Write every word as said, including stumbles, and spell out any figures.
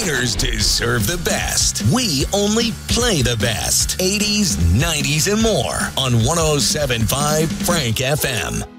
winners deserve the best. We only play the best. eighties, nineties, and more on one oh seven point five Frank F M.